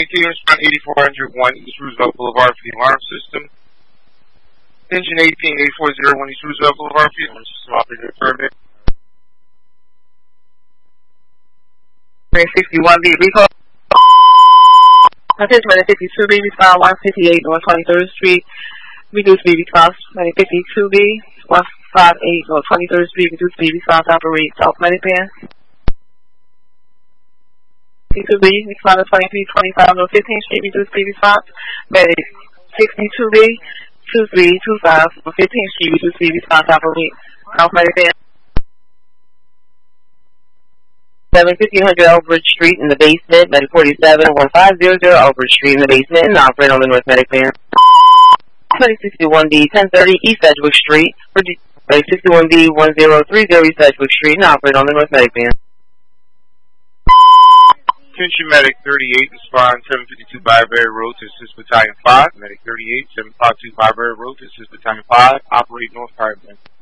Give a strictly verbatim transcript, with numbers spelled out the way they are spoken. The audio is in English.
Yankee, respond eighty-four hundred one East Roosevelt Boulevard for the alarm system. Engine eighteen eight four zero one East Roosevelt Boulevard for the alarm system operator permit. sixty-one B, recall. Attention, minute fifty-two B, respond one fifty-eight North twenty-third Street. Reduce B response, minute fifty-two B, one fifty-eight North twenty-third Street. Reduce B response, operate South Medic Band. fifty-two B, respond to twenty-three twenty-five North fifteenth Street. Reduce B response, medic sixty-two B, two three two five North fifteenth Street. Reduce B response, operate South Medic Band. seven fifty Elbridge Street in the basement, medic forty-seven one five zero zero Elbridge Street in the basement, and operate on the North Medic Band. twenty sixty-one D ten thirty East Sedgwick Street, medic sixty-one D one zero three zero East Sedgwick Street, and operate on the North Medic Band. Attention Medic thirty-eight, respond seven fifty-two Byberry Road to assist Battalion five. Medic thirty-eight, seven fifty-two Byberry Road to assist Battalion five, operate North Fire Band.